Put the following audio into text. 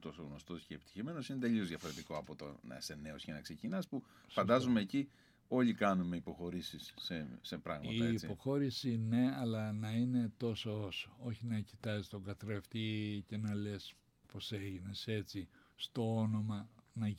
τόσο γνωστός και επιτυχημένος είναι τελείως διαφορετικό από το να είσαι νέος και να ξεκινάς, που φαντάζομαι εκεί όλοι κάνουμε υποχωρήσεις σε πράγματα, η έτσι. υποχώρηση ναι, αλλά να είναι τόσο όσο. Όχι να κοιτάζεις τον καθρέφτη και να λες πως έγινες έτσι στο όνομα